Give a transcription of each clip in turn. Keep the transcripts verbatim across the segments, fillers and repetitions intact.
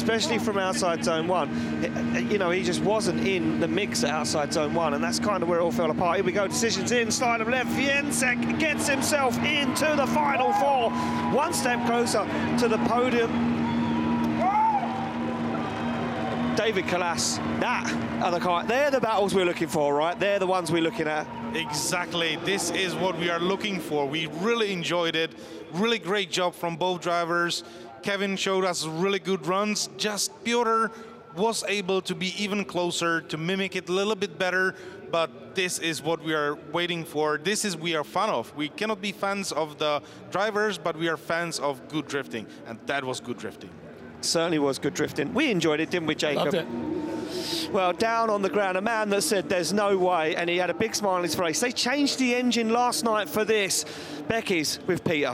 especially from outside zone one. It, you know, he just wasn't in the mix at outside zone one, and that's kind of where it all fell apart. Here we go, decisions in, slide of left. Wieniecek gets himself into the final four, one step closer to the podium. David Kalas, that are the kind, they're the battles we're looking for, right? They're the ones we're looking at. Exactly, this is what we are looking for. We really enjoyed it. Really great job from both drivers. Kevin showed us really good runs. Just Piotr was able to be even closer, to mimic it a little bit better, but this is what we are waiting for. This is we are fan of. We cannot be fans of the drivers, but we are fans of good drifting, and that was good drifting. Certainly was good drifting. We enjoyed it, didn't we, Jacob? Loved it. Well, down on the ground, a man that said there's no way, and he had a big smile on his face. They changed the engine last night for this. Becky's with Peter.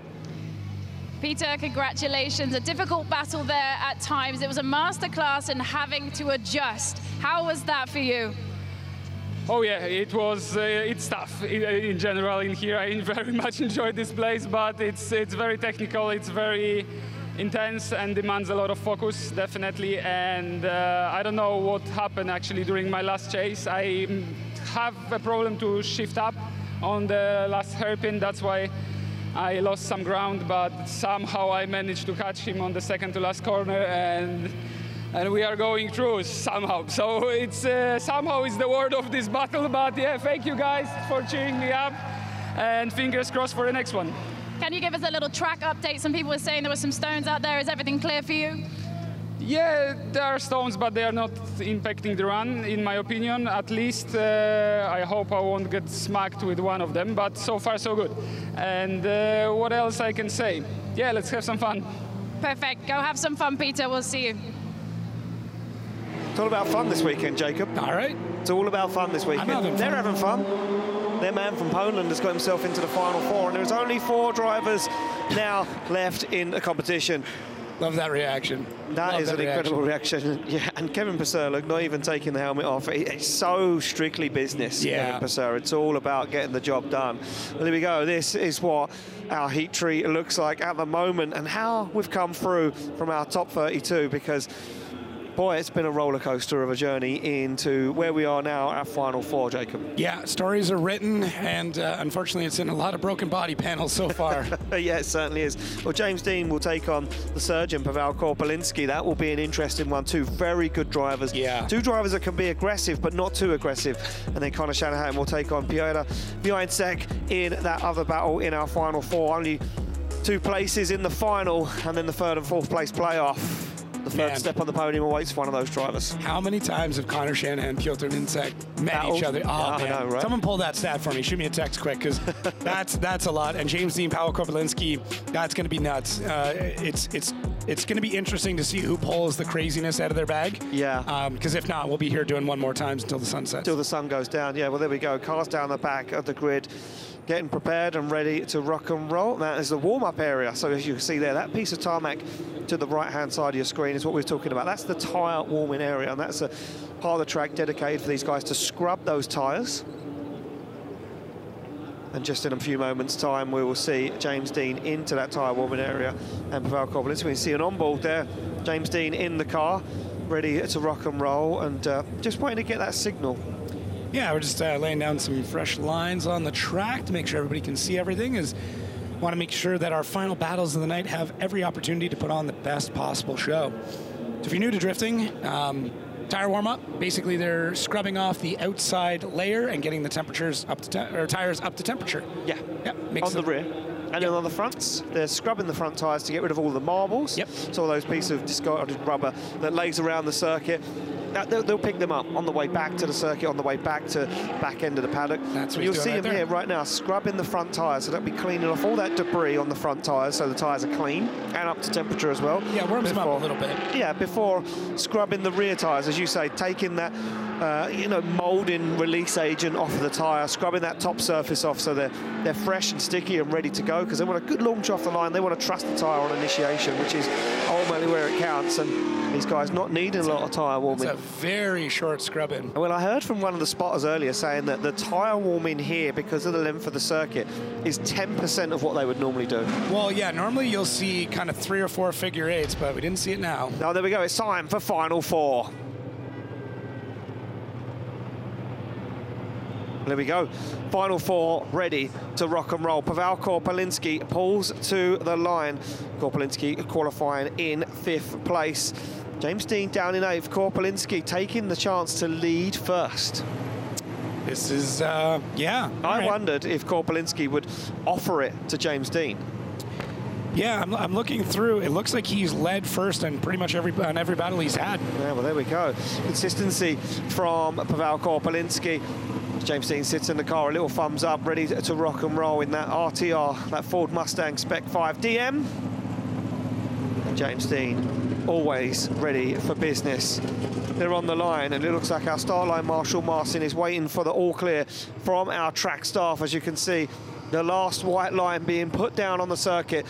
Peter, congratulations. A difficult battle there at times. It was a masterclass in having to adjust. How was that for you? Oh yeah, it was. Uh, it's tough in, in general in here. I very much enjoyed this place, but it's it's very technical. It's very intense and demands a lot of focus, definitely. And uh, I don't know what happened actually during my last chase. I have a problem to shift up on the last hairpin. That's why I lost some ground, but somehow I managed to catch him on the second to last corner, and and we are going through somehow. So it's uh, somehow is the word of this battle. But yeah, thank you guys for cheering me up, and fingers crossed for the next one. Can you give us a little track update? Some people were saying there were some stones out there. Is everything clear for you? Yeah, there are stones, but they are not impacting the run, in my opinion. At least uh, I hope I won't get smacked with one of them, but so far so good. And uh, what else I can say? Yeah, let's have some fun. Perfect. Go have some fun, Peter. We'll see you. It's all about fun this weekend, Jacob. All right. It's all about fun this weekend. Having They're fun. having fun. Their man from Poland has got himself into the final four, and there's only four drivers now left in the competition. Love that reaction. That Love is that an incredible reaction. Yeah, and Kevin Passerla not even taking the helmet off. It's so strictly business, Yeah. Kevin Passerla. It's all about getting the job done. Well, here we go. This is what our heat tree looks like at the moment, and how we've come through from our top thirty-two, because boy, it's been a roller coaster of a journey into where we are now at Final Four, Jacob. Yeah, stories are written, and uh, unfortunately it's in a lot of broken body panels so far. Yeah, it certainly is. Well, James Dean will take on the surgeon, Pavel Korpelinski. That will be an interesting one too. Very good drivers. Yeah. Two drivers that can be aggressive, but not too aggressive. And then Connor Shanahan will take on Piotr Wieniecek in that other battle in our Final Four. Only two places in the final, and then the third and fourth place playoff. The third Man. step on the podium awaits for one of those drivers. How many times have Connor Shanahan and Piotr Wieniecek met Battled. each other? Oh, Yeah, I man. know, right? Someone pull that stat for me. Shoot me a text quick, because that's that's a lot. And James Dean, Pavel Korpelinski, that's going to be nuts. Uh, it's it's it's going to be interesting to see who pulls the craziness out of their bag. Yeah. Because if not, we'll be here doing one more times until the sun sets. Till the sun goes down. Yeah, well, there we go. Cars down the back of the grid, getting prepared and ready to rock and roll. That is the warm-up area. So as you can see there, that piece of tarmac to the right-hand side of your screen is what we're talking about. That's the tyre warming area, and that's a part of the track dedicated for these guys to scrub those tyres. And just in a few moments' time, we will see James Dean into that tyre warming area, and Pavel Korpelinski. We can see an onboard there. James Dean in the car, ready to rock and roll, and uh, just waiting to get that signal. Yeah, we're just uh, laying down some fresh lines on the track to make sure everybody can see everything. Is want to make sure that our final battles of the night have every opportunity to put on the best possible show. So if you're new to drifting, um, tire warm-up, basically they're scrubbing off the outside layer and getting the temperatures up to te- or tires up to temperature. Yeah, yeah on the them- rear. And then on the fronts, they're scrubbing the front tyres to get rid of all the marbles. Yep. So all those pieces of discarded rubber that lays around the circuit. That, they'll, they'll pick them up on the way back to the circuit, on the way back to back end of the paddock. That's what You'll he's see doing them right here there. right now, scrubbing the front tyres. So they'll be cleaning off all that debris on the front tyres, so the tyres are clean and up to temperature as well. Yeah, warms them up a Before- little bit. Yeah, before scrubbing the rear tyres, as you say, taking that, uh, you know, moulding release agent off of the tyre, scrubbing that top surface off so they're they're fresh and sticky and ready to go, because they want a good launch off the line. They want to trust the tyre on initiation, which is ultimately where it counts. And these guys not needing a lot of tyre warming. It's a very short scrubbing. Well, I heard from one of the spotters earlier saying that the tyre warming here, because of the length of the circuit, is ten percent of what they would normally do. Well, yeah, normally you'll see kind of three or four figure eights, but we didn't see it now. Now, there we go. It's time for Final Four. There we go. Final four ready to rock and roll. Pavel Korpelinski pulls to the line. Korpelinski qualifying in fifth place. James Dean down in eighth. Korpelinski taking the chance to lead first. This is, uh, yeah. I right. wondered if Korpelinski would offer it to James Dean. Yeah, I'm, I'm looking through. It looks like he's led first on pretty much every on every battle he's had. Yeah, well, there we go. Consistency from Pavel Korpelinski. James Dean sits in the car, a little thumbs up, ready to, to rock and roll in that R T R, that Ford Mustang Spec five D M. And James Dean, always ready for business. They're on the line, and it looks like our start line Marshall Martin is waiting for the all clear from our track staff. As you can see, the last white line being put down on the circuit.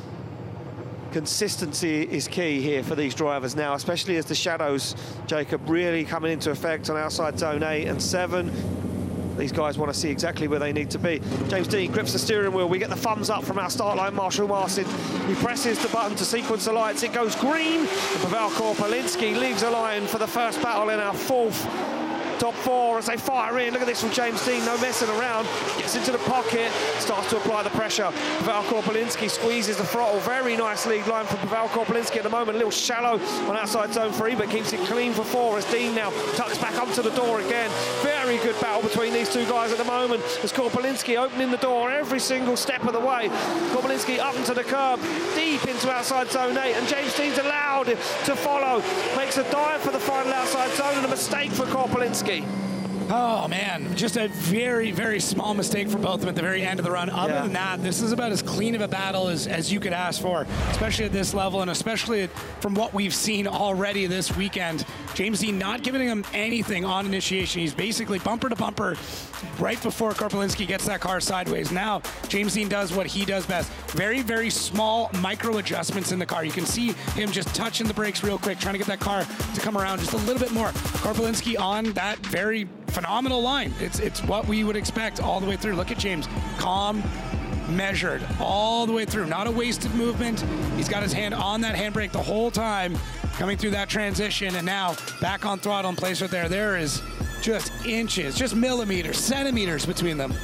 Consistency is key here for these drivers now, especially as the shadows, Jacob, really coming into effect on outside zone eight and seven. These guys want to see exactly where they need to be. James Dean grips the steering wheel. We get the thumbs up from our start line, Marshall Martin. He presses the button to sequence the lights. It goes green. And Pavel Korpelinski leaves the line for the first battle in our fourth. Top four as they fire in. Look at this from James Dean, no messing around. Gets into the pocket, starts to apply the pressure. Pavel Korpelinski squeezes the throttle. Very nice lead line from Pavel Korpelinski at the moment. A little shallow on outside zone three, but keeps it clean for four as Dean now tucks back up to the door again. Very good battle between these two guys at the moment as Korpelinski opening the door every single step of the way. Korpelinski up into the curb, deep into outside zone eight, and James Dean's allowed to follow. Makes a dive for the final outside zone and a mistake for Korpelinski. Oh, man, just a very, very small mistake for both of them at the very end of the run. Other yeah. than that, this is about as clean of a battle as, as you could ask for, especially at this level, and especially from what we've seen already this weekend. James Dean not giving him anything on initiation. He's basically bumper to bumper right before Korpelinski gets that car sideways. Now, James Dean does what he does best. Very, very small micro adjustments in the car. You can see him just touching the brakes real quick, trying to get that car to come around just a little bit more. Korpelinski on that very phenomenal line. It's it's what we would expect all the way through. Look at James, calm, measured all the way through. Not a wasted movement. He's got his hand on that handbrake the whole time, coming through that transition, and now back on throttle in place right there. There is just inches, just millimeters, centimeters between them.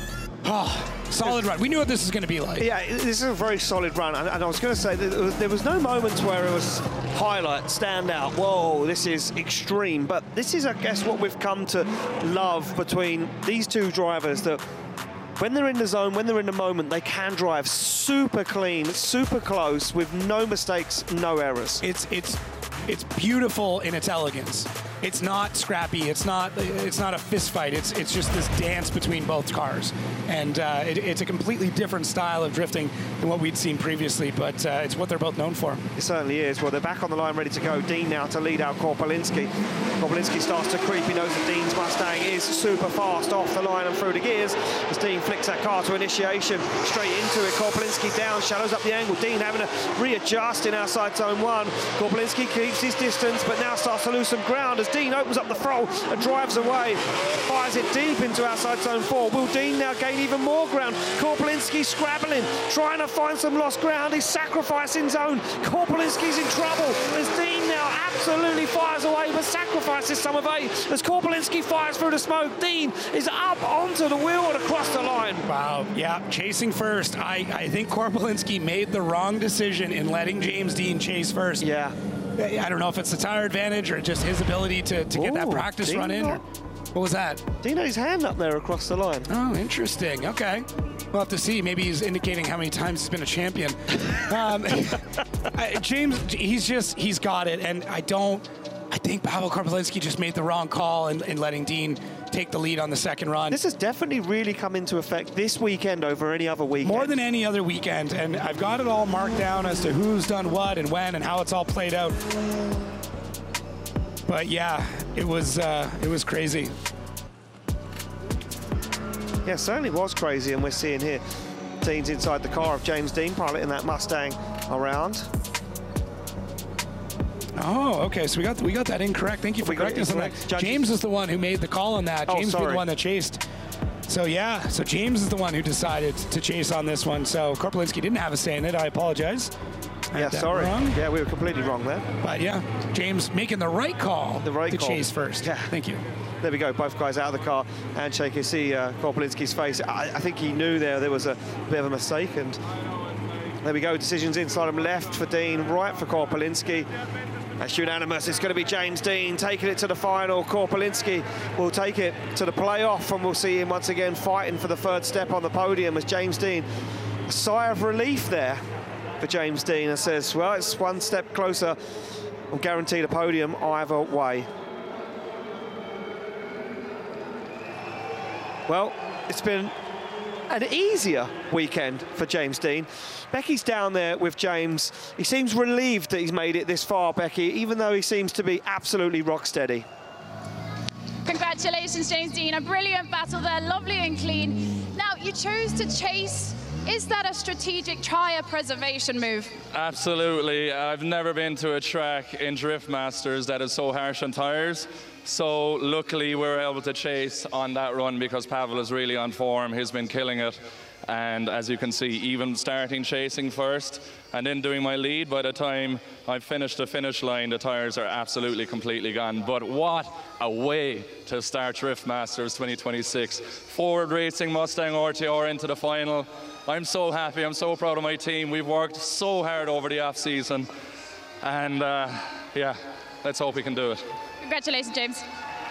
Oh, solid run. We knew what this was going to be like. Yeah, this is a very solid run, and, and I was going to say that there was no moments where it was highlight, stand out, whoa, this is extreme, but this is, I guess, what we've come to love between these two drivers, that when they're in the zone, when they're in the moment, they can drive super clean, super close, with no mistakes, no errors. It's it's it's beautiful in its elegance. It's not scrappy. It's not. It's not a fist fight. It's it's just this dance between both cars, and uh, it, it's a completely different style of drifting than what we'd seen previously. But uh, it's what they're both known for. It certainly is. Well, they're back on the line, ready to go. Dean now to lead out Korpelinski. Korpelinski starts to creep. He knows that Dean's Mustang is super fast off the line and through the gears. As Dean flicks that car to initiation, straight into it. Korpelinski down, shallows up the angle. Dean having to readjust in outside zone one. Korpelinski keeps his distance, but now starts to lose some ground as Dean opens up the throttle and drives away. Fires it deep into outside zone four. Will Dean now gain even more ground? Korpelinski scrabbling, trying to find some lost ground. He's sacrificing zone. Korpelinski's in trouble as Dean now absolutely fires away, but sacrifices some of eight. As Korpelinski fires through the smoke, Dean is up onto the wheel and across the line. Wow, yeah, chasing first. I, I think Korpelinski made the wrong decision in letting James Dean chase first. Yeah. I don't know if it's the tire advantage or just his ability to, to get Ooh, that practice Dean run in. Or, what was that? Dean had his hand up there across the line. Oh, interesting. Okay. We'll have to see. Maybe he's indicating how many times he's been a champion. um, I, James, he's just, he's got it. And I don't, I think Pavel Korpelinski just made the wrong call in, in letting Dean take the lead on the second run. This has definitely really come into effect this weekend over any other weekend. More than any other weekend, and I've got it all marked down as to who's done what and when and how it's all played out. But yeah, it was uh, it was crazy. Yeah, certainly was crazy, and we're seeing here Dean's inside the car of James Dean piloting that Mustang around. Oh, okay. So we got we got that incorrect. Thank you for We got it correcting us on that. incorrect. Judges- James is the one who made the call on that. Oh, James was sorry. the one that chased. So yeah, so James is the one who decided to chase on this one. So Korpelinski didn't have a say in it. I apologize. I Yeah, had that sorry. wrong. Yeah, we were completely wrong there. But yeah, James making the right call The right to call. chase first. Yeah. Thank you. There we go, both guys out of the car. Handshake, you see uh, Korpelinski's face. I, I think he knew there there was a bit of a mistake, and there we go, decisions inside him, left for Dean, right for Korpelinski. That's unanimous. It's going to be James Dean taking it to the final. Korpelinski will take it to the playoff, and we'll see him once again fighting for the third step on the podium as James Dean. A sigh of relief there for James Dean, and says, well, it's one step closer. I'm guaranteed a podium either way. Well, it's been an easier weekend for James Dean. Becky's down there with James. He seems relieved that he's made it this far, Becky, even though he seems to be absolutely rock steady. Congratulations, James Dean. A brilliant battle there, lovely and clean. Now, you chose to chase. Is that a strategic tyre preservation move? Absolutely. I've never been to a track in Drift Masters that is so harsh on tyres. So luckily we were able to chase on that run because Pavel is really on form. He's been killing it. And as you can see, even starting chasing first and then doing my lead, by the time I finished the finish line, the tyres are absolutely completely gone. But what a way to start Drift Masters twenty twenty-six. Ford Racing Mustang R T R into the final. I'm so happy, I'm so proud of my team. We've worked so hard over the off season. And uh, yeah, let's hope we can do it. Congratulations, James.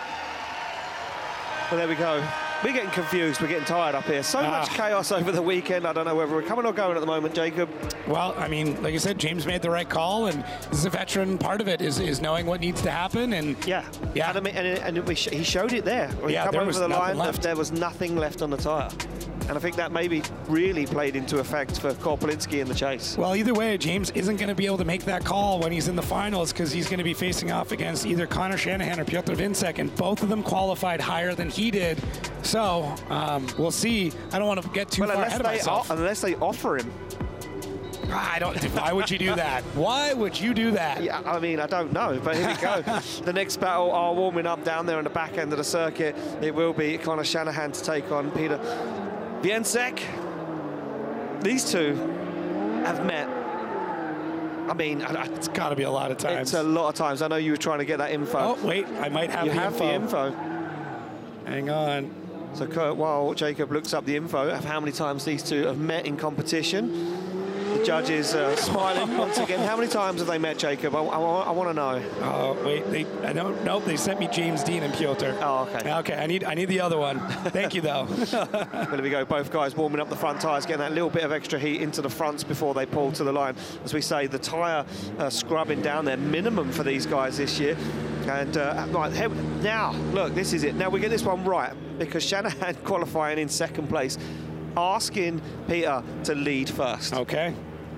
Well, there we go. We're getting confused, we're getting tired up here. So Ah. much chaos over the weekend. I don't know whether we're coming or going at the moment, Jacob. Well, I mean, like I said, James made the right call, and this is a veteran. Part of it is, is knowing what needs to happen, and Yeah, Yeah. And, I mean, and, and we sh he showed it there. When Yeah, he come there over was the nothing line, left. there was nothing left on the tyre. And I think that maybe really played into effect for Korpelinski in the chase. well, either way, James isn't going to be able to make that call when he's in the finals because he's going to be facing off against either Connor Shanahan or Piotr Vinsek, and both of them qualified higher than he did. So um, we'll see. I don't want to get too Well, far unless ahead of they, myself. unless they offer him. I don't. Why would you do that? Why would you do that? Yeah, I mean, I don't know, but here we go. The next battle are warming up down there on the back end of the circuit. It will be Connor Shanahan to take on Peter Viensek. These two have met. I mean, I, I, It's got to be a lot of times. it's a lot of times. I know you were trying to get that info. Oh wait, I might have you the have info. the info. Hang on. So Kurt, while Jacob looks up the info of how many times these two have met in competition, the judges are smiling once again. How many times have they met, Jacob? I, I, I want to know. Oh wait, they. I don't. Nope. They sent me James Dean and Piotr. Oh, okay. Okay. I need. I need the other one. Thank you though. There we go, both guys warming up the front tyres, getting that little bit of extra heat into the fronts before they pull to the line. As we say, the tyre uh, scrubbing down there, minimum for these guys this year. And uh, right, here, now, look, this is it. Now we get this one right, because Shanahan qualifying in second place, asking Peter to lead first. Okay.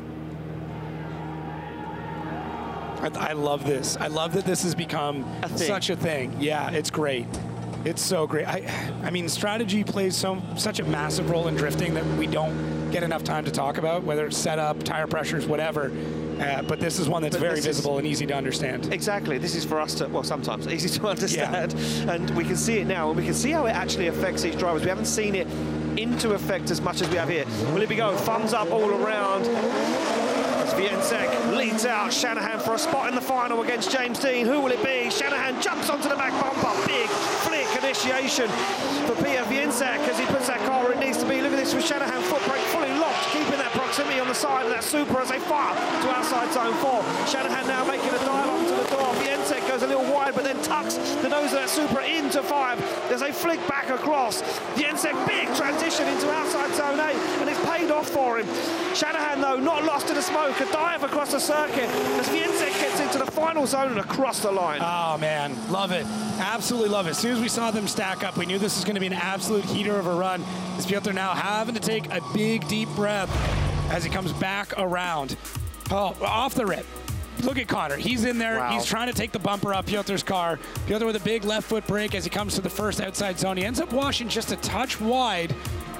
I, I love this. I love that this has become A thing. such a thing. Yeah, it's great. It's so great. I, I mean, strategy plays so such a massive role in drifting that we don't get enough time to talk about, whether it's setup, tire pressures, whatever. Uh, but this is one that's But very this is- visible and easy to understand. Exactly. This is for us to, well, sometimes easy to understand. And we can see it now, and we can see how it actually affects these drivers. We haven't seen it into effect as much as we have here. Well, here we go. Thumbs up all around. As Viensek leads out Shanahan for a spot in the final against James Dean. Who will it be? Shanahan jumps onto the back bumper. Big flick initiation for Peter Viensek as he puts that car where it needs to be. Look at this with Shanahan foot brake fully locked, keeping that proximity on the side of that Supra as they fire to outside zone four. Shanahan now making a dive up to the door. Viensek goes a little wide, but then tucks the nose of that Supra into five as they flick back across. Viensek, big transition into outside zone eight, and it's paid off for him. Shanahan, though, not lost in the smoke, a dive across the circuit as Viensek gets into the final zone and across the line. Oh, man. Love it. Absolutely love it. As soon as we saw them stack up, we knew this was going to be an absolute heater of a run. As Piotr now having to take a big, deep breath as he comes back around. Oh, off the rip. Look at Connor. He's in there. Wow. He's trying to take the bumper off Piotr's car. Piotr with a big left foot brake as he comes to the first outside zone. He ends up washing just a touch wide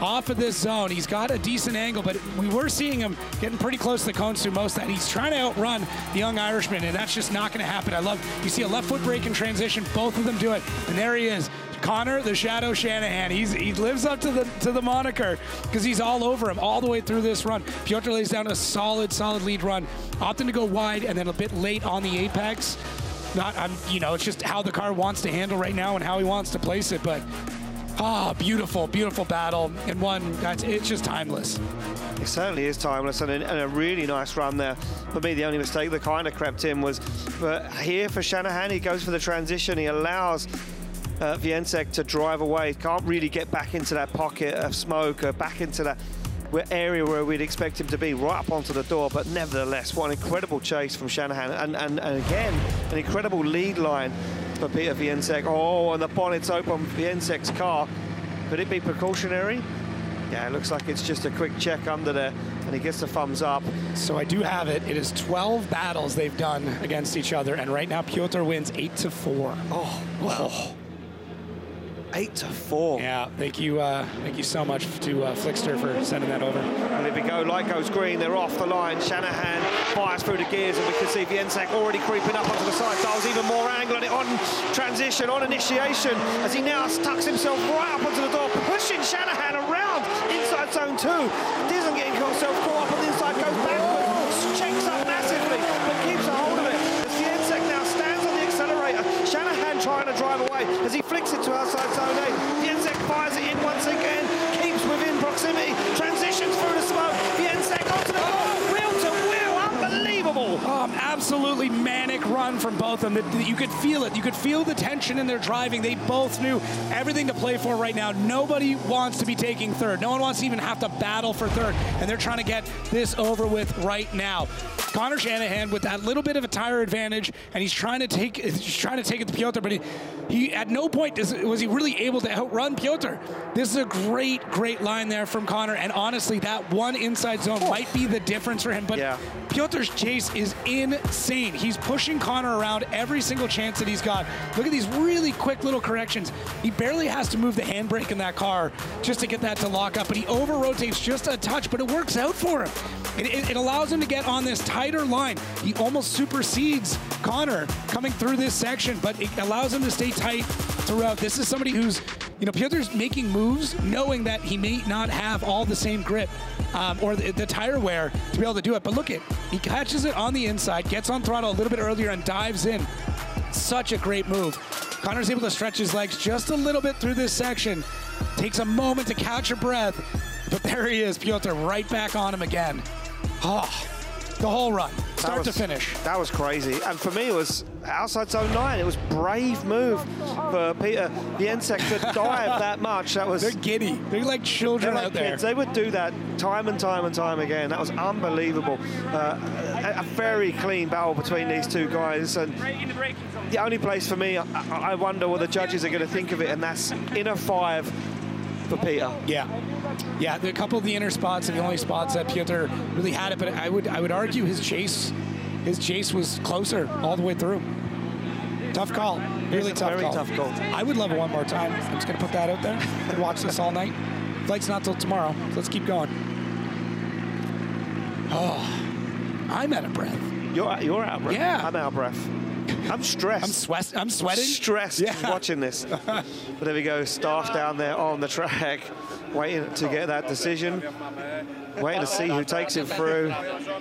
off of this zone. He's got a decent angle, but we were seeing him getting pretty close to the cones through most of that. He's trying to outrun the young Irishman, and that's just not going to happen. I love, you see a left foot brake in transition, both of them do it, and there he is. Connor, the Shadow Shanahan. He's, he lives up to the to the moniker because he's all over him all the way through this run. Piotr lays down a solid, solid lead run, opting to go wide and then a bit late on the apex. Not, I'm, you know, it's just how the car wants to handle right now and how he wants to place it. But ah, beautiful, beautiful battle, and one that's it's just timeless. It certainly is timeless, and a, and a really nice run there. For me, the only mistake that kind of crept in was, but here for Shanahan, he goes for the transition. He allows Uh, Wieniec to drive away, can't really get back into that pocket of smoke, or back into that area where we'd expect him to be, right up onto the door. But nevertheless, what an incredible chase from Shanahan, and, and, and again, an incredible lead line for Peter Wieniec. Oh, and the bonnet's open, Wieniec's car. Could it be precautionary? Yeah, it looks like it's just a quick check under there, and he gets the thumbs up. So I do have it. It is twelve battles they've done against each other, and right now Piotr wins eight to four. Oh, wow. Oh. Eight to four. Yeah, thank you, uh, thank you so much to uh, Flixter for sending that over. And here we go, light goes green, they're off the line. Shanahan fires through the gears, and we can see Wieniec already creeping up onto the side dials, even more angle on it on transition, on initiation, as he now tucks himself right up onto the door, pushing Shanahan around inside zone two. Doesn't get himself caught up on the inside, goes backwards, checks up massively, but keeps a hold of it. As Wieniec now stands on the accelerator, Shanahan trying to drive away as he flicks it to outside zone eight. Wieniec fires it in once again, keeps within proximity, transitions through the smoke. Wieniec onto the door, wheel to wheel, unbelievable. Um, absolutely manic run from both of them. You could feel it. You could feel the tension in their driving. They both knew everything to play for right now. Nobody wants to be taking third. No one wants to even have to battle for third, and they're trying to get this over with right now. Connor Shanahan with that little bit of a tire advantage, and he's trying to take he's trying to take it to Piotr, but he, he at no point does, was he really able to outrun Piotr. This is a great, great line there from Connor, and honestly, that one inside zone oh. might be the difference for him, but yeah. Piotr's chase is insane. He's pushing Connor around every single chance that he's got. Look at these really quick little corrections. He barely has to move the handbrake in that car just to get that to lock up, but he over-rotates just a touch, but it works out for him. It, it, it allows him to get on this tighter line. He almost supersedes Connor coming through this section, but it allows him to stay tight throughout. This is somebody who's, you know, Piotr's making moves knowing that he may not have all the same grip um, or the, the tire wear to be able to do it. But look at, he catches it on the inside, gets on throttle a little bit earlier and dives in. Such a great move. Connor's able to stretch his legs just a little bit through this section. Takes a moment to catch a breath, but there he is, Piotr right back on him again. Oh, the whole run, start was, to finish. That was crazy. And for me, it was outside zone nine. It was brave move for Peter Wieniec to dive that much. That was. They're giddy. They're like children they're like out there. Kids. They would do that time and time and time again. That was unbelievable. Uh, a, a very clean battle between these two guys. And the only place for me, I, I wonder what the judges are going to think of it, and that's inner five for Peter. Yeah. Yeah, a couple of the inner spots are the only spots that Piotr really had it, but I would I would argue his chase his chase was closer all the way through. Tough call. Really tough very call. tough call. I would love it one more time. I'm just going to put that out there. Could watch this all night. Flight's not till tomorrow, so let's keep going. Oh, I'm out of breath. You're, you're out of breath? Yeah. I'm out of breath. I'm stressed. I'm, sweat, I'm sweating. Stressed yeah. watching this. But there we go, Staff down there on the track, waiting to get that decision, waiting to see who takes it through.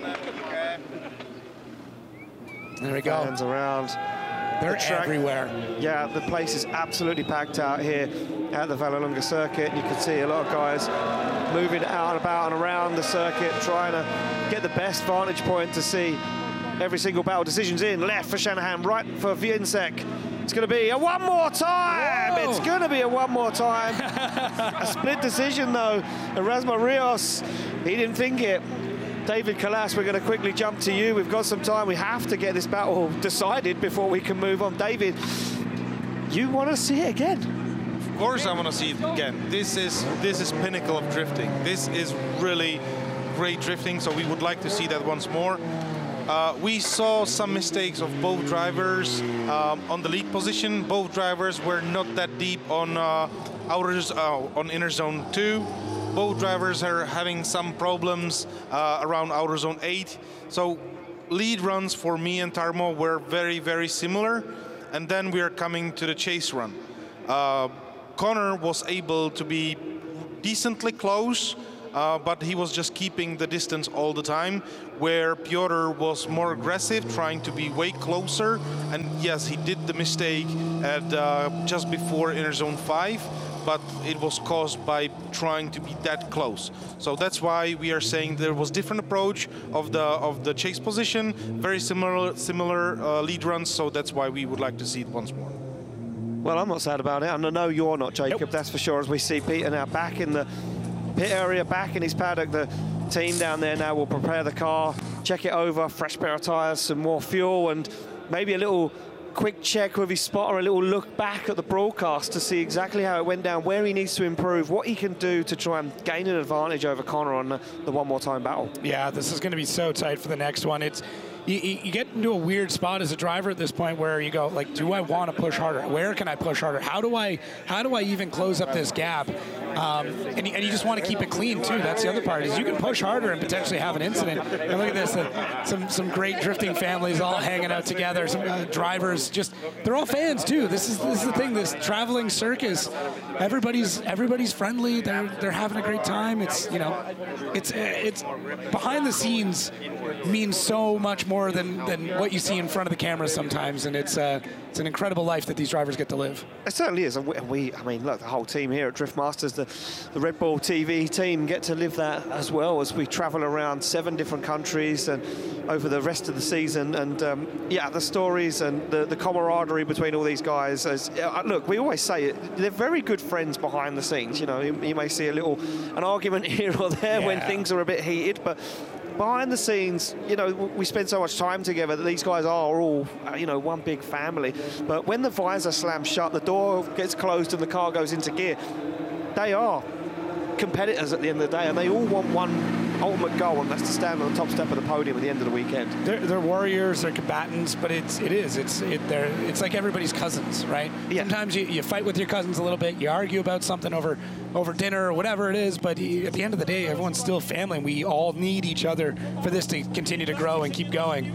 There we go. Fans around. They're the everywhere. Yeah, the place is absolutely packed out here at the Vallelunga circuit. You can see a lot of guys moving out and about and around the circuit, trying to get the best vantage point to see every single battle. Decisions in, left for Shanahan, right for Wieniec. It's going to be a one more time. Whoa. It's going to be a one more time. A split decision, though. Erasmo Rios, he didn't think it. David Kalas, we're going to quickly jump to you. We've got some time. We have to get this battle decided before we can move on. David, you want to see it again? Of course I want to see it again. This is, this is pinnacle of drifting. This is really great drifting, so we would like to see that once more. Uh, we saw some mistakes of both drivers um, on the lead position. Both drivers were not that deep on uh, outers, uh, on inner zone two. both drivers are having some problems uh, around outer zone eight. So lead runs for me and Tarmo were very, very similar. And then we are coming to the chase run. Uh, Connor was able to be decently close, uh, but he was just keeping the distance all the time, where Piotr was more aggressive, trying to be way closer. And yes, he did the mistake at uh, just before inner zone five, but it was caused by trying to be that close. So that's why we are saying there was different approach of the of the chase position, very similar similar uh, lead runs. So that's why we would like to see it once more. Well, I'm not sad about it, and I know you're not, Jacob, Nope. that's for sure, as we see Peter now back in the pit area, back in his paddock. The team down there now will prepare the car, check it over, fresh pair of tyres, some more fuel, and maybe a little quick check with his spotter, a little look back at the broadcast to see exactly how it went down, where he needs to improve, what he can do to try and gain an advantage over Connor on the, the one more time battle. Yeah, this is going to be so tight for the next one. It's you, you get into a weird spot as a driver at this point where you go, like, do I want to push harder? Where can I push harder? How do I how do I even close up this gap? Um, and, you, and you just want to keep it clean too. That's the other part, is you can push harder and potentially have an incident. And look at this, uh, some some great drifting families all hanging out together. Some uh, drivers, just they're all fans too. This is this is the thing. This traveling circus, everybody's everybody's friendly. They're they're having a great time. It's you know, it's it's behind the scenes means so much more than than what you see in front of the camera sometimes. And it's uh, it's an incredible life that these drivers get to live. It certainly is. And we, we, I mean, look, the whole team here at Drift Masters, the, the Red Bull T V team get to live that as well as we travel around seven different countries and over the rest of the season. And um, yeah, the stories and the, the camaraderie between all these guys. As, uh, look, we always say it, they're very good friends behind the scenes. You know, you, you may see a little, an argument here or there Yeah. when things are a bit heated, but behind the scenes, you know, we spend so much time together that these guys are all, uh, you know, one big family. But when the visor slams shut, the door gets closed and the car goes into gear, they are competitors at the end of the day, and they all want one ultimate goal, and that's to stand on the top step of the podium at the end of the weekend. They're, they're warriors, they're combatants, but it's it is it's it they're it's like everybody's cousins, right? Yeah. Sometimes you, you fight with your cousins a little bit, you argue about something over over dinner or whatever it is, but you, at the end of the day, everyone's still family, and we all need each other for this to continue to grow and keep going.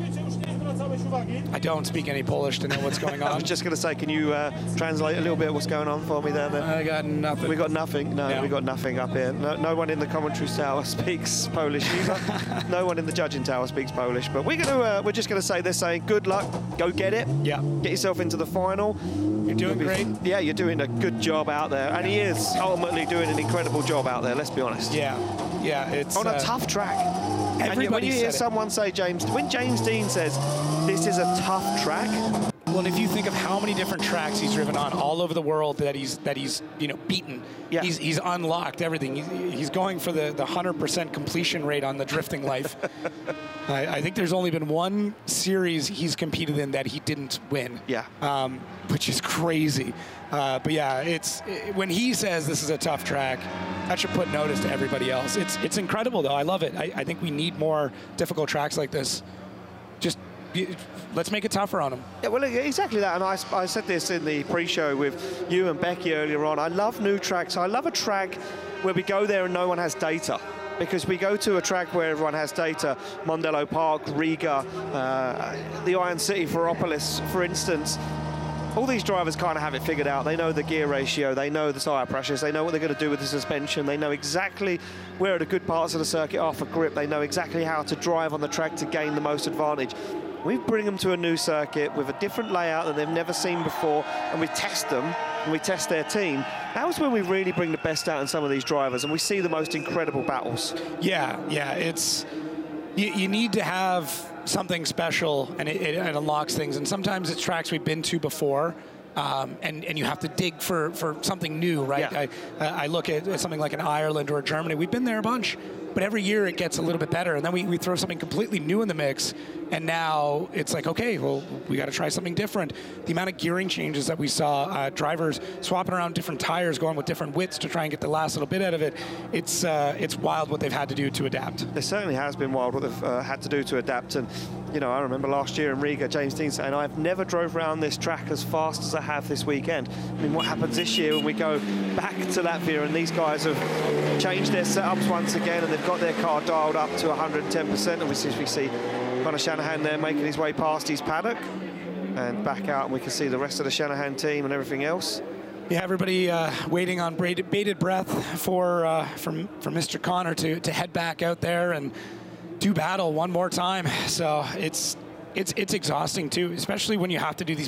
I don't speak any Polish to know what's going I on. was just going to say, can you uh, translate a little bit of what's going on for me there? then? I got nothing. We got nothing. No, Yeah. we got nothing up here. No, no one in the commentary tower speaks Polish either. No one in the judging tower speaks Polish. But we're going to, uh, we're just going to say they're saying good luck. Go get it. Yeah. Get yourself into the final. You're doing great. Yeah, you're doing a good job out there, and he is ultimately doing an incredible job out there. Let's be honest. Yeah, yeah, it's On a uh, tough track. And you, when everybody you hear said it. someone say, James, when James Dean says this is a tough track, Well, and if you think of how many different tracks he's driven on all over the world that he's that he's you know beaten, Yeah. he's he's unlocked everything. He's, he's going for the the hundred percent completion rate on the drifting life. I, I think there's only been one series he's competed in that he didn't win. Yeah. um, which is crazy. Uh, but yeah, it's when he says this is a tough track, that should put notice to everybody else. It's it's incredible though. I love it. I, I think we need more difficult tracks like this. Just be- let's make it tougher on them. yeah, well, exactly that. And I, I said this in the pre-show with you and Becky earlier on. I love new tracks. I love a track where we go there and no one has data. Because we go to a track where everyone has data, Mondello Park, Riga, uh, the Iron City, Ferropolis, for instance. All these drivers kind of have it figured out. They know the gear ratio, they know the tyre pressures, they know what they're going to do with the suspension, they know exactly where the good parts of the circuit are for grip, they know exactly how to drive on the track to gain the most advantage. We bring them to a new circuit with a different layout that they've never seen before, and we test them, and we test their team. That's when we really bring the best out in some of these drivers, and we see the most incredible battles. Yeah, yeah, it's you, you need to have something special, and it, it, it unlocks things. And sometimes it's tracks we've been to before, um, and and you have to dig for, for something new, right? Yeah. I I look at something like an Ireland or a Germany. We've been there a bunch, but every year it gets a little bit better, and then we, we throw something completely new in the mix, And now it's like, okay, well, we got to try something different. The amount of gearing changes that we saw, uh, drivers swapping around different tires, going with different widths to try and get the last little bit out of it, it's uh, it's wild what they've had to do to adapt. It certainly has been wild what they've uh, had to do to adapt. And, you know, I remember last year in Riga, James Dean saying, I've never drove around this track as fast as I have this weekend. I mean, what happens this year when we go back to Latvia and these guys have changed their setups once again and they've got their car dialed up to one hundred ten percent, and we see, we see Connor Shanahan there making his way past his paddock and back out, and we can see the rest of the Shanahan team and everything else. Yeah, everybody uh, waiting on bated, bated breath for uh, from for Mister Connor to to head back out there and do battle one more time. So it's it's it's exhausting too, especially when you have to do these